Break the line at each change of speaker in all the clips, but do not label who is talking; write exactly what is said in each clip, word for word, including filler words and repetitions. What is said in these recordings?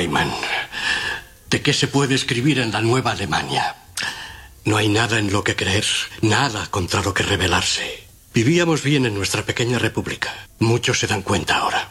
Neumann. ¿De qué se puede escribir en la Nueva Alemania? No hay nada en lo que creer, nada contra lo que rebelarse. Vivíamos bien en nuestra pequeña república. Muchos se dan cuenta ahora.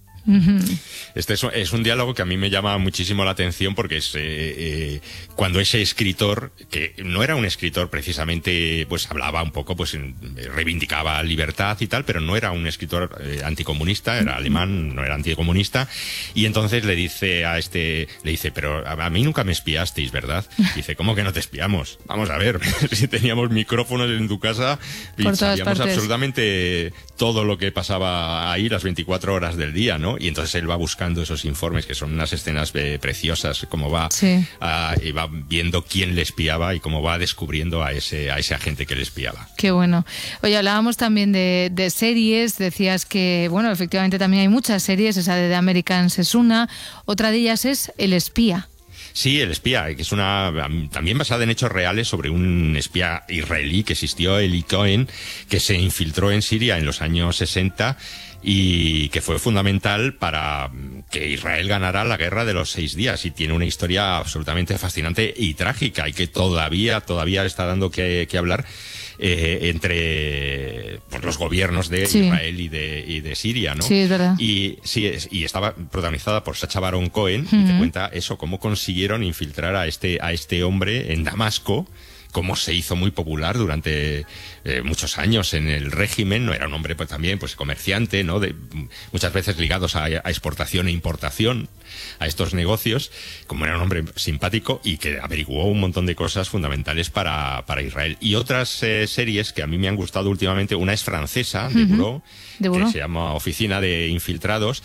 Este es, es un diálogo que a mí me llama muchísimo la atención porque es eh, eh, cuando ese escritor, que no era un escritor precisamente, pues hablaba un poco, pues reivindicaba libertad y tal, pero no era un escritor eh, anticomunista, era alemán, no era anticomunista, y entonces le dice a este, le dice, pero a, a mí nunca me espiasteis, ¿verdad? Y dice, ¿cómo que no te espiamos? Vamos a ver, si teníamos micrófonos en tu casa y
Por
sabíamos absolutamente todo lo que pasaba ahí las veinticuatro horas del día, ¿no? Y entonces él va buscando esos informes, que son unas escenas eh, preciosas, cómo va
sí.
a, y va viendo quién le espiaba y cómo va descubriendo a ese a ese agente que le espiaba.
Qué bueno. Oye, hablábamos también de, de series, decías que, bueno, efectivamente también hay muchas series, esa de The Americans es una, otra de ellas es El espía.
Sí, El espía, que es una también basada en hechos reales sobre un espía israelí que existió, Eli Cohen, que se infiltró en Siria en los años sesenta y que fue fundamental para que Israel ganara la guerra de los seis días, y tiene una historia absolutamente fascinante y trágica y que todavía todavía está dando que, que hablar eh, entre pues, los gobiernos de
sí.
Israel y de, y de Siria, ¿no?
Sí, es verdad.
Y, sí, es, y estaba protagonizada por Sacha Baron Cohen,
uh-huh.
y te cuenta eso, cómo consiguieron infiltrar a este, a este hombre en Damasco, cómo se hizo muy popular durante eh, muchos años en el régimen. No era un hombre pues también pues comerciante, ¿no? De, muchas veces ligados a, a exportación e importación, a estos negocios, como era un hombre simpático y que averiguó un montón de cosas fundamentales para, para Israel. Y otras eh, series que a mí me han gustado últimamente, una es francesa, de
uh-huh.
Bureau,
de Bureau,
que se llama Oficina de Infiltrados,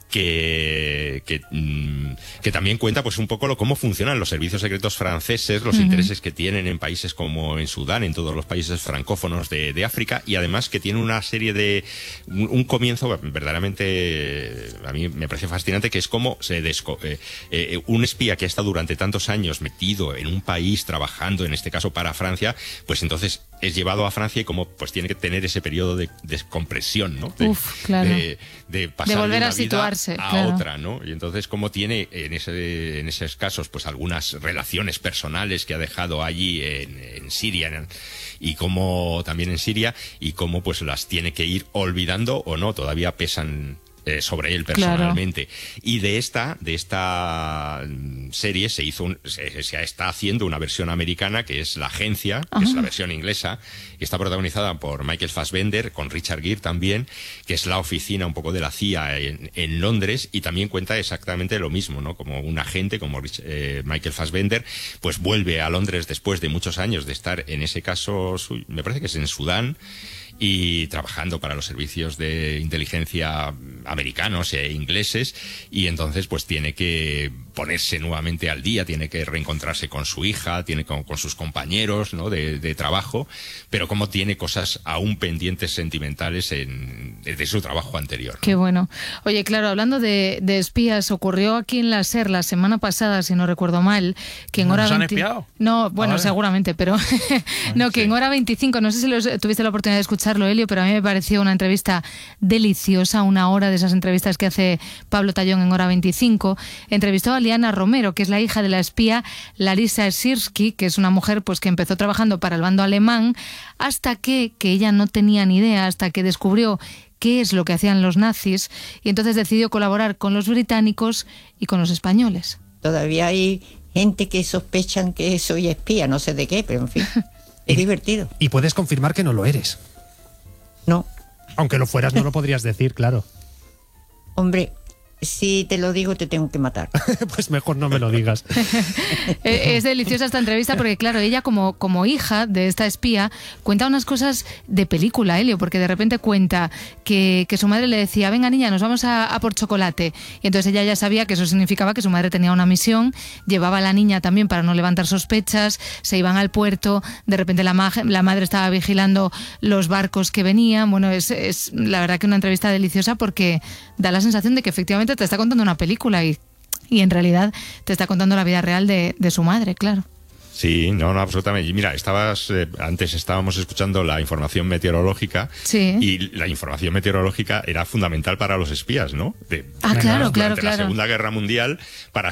que, que, que también cuenta pues un poco lo, cómo funcionan los servicios secretos franceses, los uh-huh. intereses que tienen en países como en Sudán, en todos los países francófonos de, de África, y además que tiene una serie de un, un comienzo verdaderamente a mí me parece fascinante, que es cómo se desco eh, eh, un espía que ha estado durante tantos años metido en un país trabajando, en este caso para Francia, pues entonces es llevado a Francia y cómo pues tiene que tener ese periodo de descompresión, ¿no? De,
Uf, claro.
de, de pasar
de volver
de una
a situarse
vida a
claro.
otra, ¿no? Y entonces cómo tiene en ese en esos casos pues algunas relaciones personales que ha dejado allí en, en Siria en, y cómo también en Siria y cómo pues las tiene que ir olvidando o no, todavía pesan Eh, sobre él personalmente. Claro. Y de esta de esta serie se hizo un, se, se está haciendo una versión americana, que es La Agencia, que Ajá. es la versión inglesa, y está protagonizada por Michael Fassbender, con Richard Gere también, que es la oficina un poco de la C I A en, en Londres, y también cuenta exactamente lo mismo, ¿no? Como un agente, como eh, Michael Fassbender, pues vuelve a Londres después de muchos años de estar, en ese caso, me parece que es en Sudán, y trabajando para los servicios de inteligencia americanos e ingleses, y entonces pues tiene que ponerse nuevamente al día, tiene que reencontrarse con su hija, tiene con, con sus compañeros, ¿no? de, de trabajo, pero como tiene cosas aún pendientes sentimentales en, de su trabajo anterior, ¿no?
Qué bueno. Oye, claro, hablando de, de espías, ocurrió aquí en la SER la semana pasada, si no recuerdo mal, que en
¿Nos
hora
han
veinte...
espiado?
No, bueno,
vale.
seguramente, pero no, que sí. en hora veinticinco, no sé si los, tuviste la oportunidad de escucharlo, Elio, pero a mí me pareció una entrevista deliciosa, una hora de esas entrevistas que hace Pablo Tallón en hora veinticinco. Entrevistó a Liana Romero, que es la hija de la espía Larisa Sirsky, que es una mujer pues que empezó trabajando para el bando alemán, hasta que, que ella no tenía ni idea, hasta que descubrió qué es lo que hacían los nazis, y entonces decidió colaborar con los británicos y con los españoles.
Todavía hay gente que sospechan que soy espía, no sé de qué, pero en fin, es divertido.
Y puedes confirmar que no lo eres.
No.
Aunque lo fueras, no lo podrías decir, claro.
Hombre, si te lo digo te tengo que matar.
Pues mejor no me lo digas.
Es deliciosa esta entrevista porque, claro, ella como, como hija de esta espía cuenta unas cosas de película, Elio, porque de repente cuenta que, que su madre le decía, venga niña, nos vamos a, a por chocolate. Y entonces ella ya sabía que eso significaba que su madre tenía una misión, llevaba a la niña también para no levantar sospechas, se iban al puerto, de repente la, ma la madre estaba vigilando los barcos que venían. Bueno, es, es la verdad que una entrevista deliciosa porque da la sensación de que efectivamente te está contando una película y, y en realidad te está contando la vida real de, de su madre, claro.
Sí, no, no, absolutamente. Mira, estabas eh, antes estábamos escuchando la información meteorológica,
sí.
y la información meteorológica era fundamental para los espías, ¿no? De,
ah, claro,
durante
claro,
la
claro.
Segunda Guerra Mundial, para